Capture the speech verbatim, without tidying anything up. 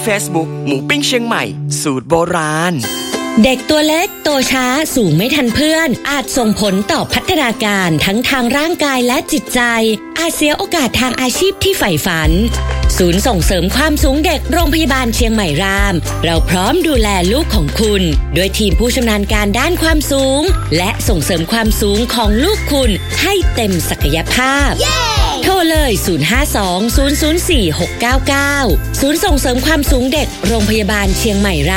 Facebook หมูปิ้งเชียงใหม่สูตรโบราณเด็กตัวเล็กโตช้าสูงไม่ทันเพื่อนอาจส่งผลต่อพัฒนาการทั้งทางร่างกายและจิตใจอาจเสียโอกาสทางอาชีพที่ใฝ่ฝันศูนย์ส่งเสริมความสูงเด็กโรงพยาบาลเชียงใหม่รามเราพร้อมดูแลลูกของคุณด้วยทีมผู้ชำนาญการด้านความสูงและส่งเสริมความสูงของลูกคุณให้เต็มศักยภาพ yeah! โทรเลยศูนย์ ห้า สอง ศูนย์ ศูนย์ สี่ หก เก้า เก้าศูนย์ส่งเสริมความสูงเด็กโรงพยาบาลเชียงใหม่ราม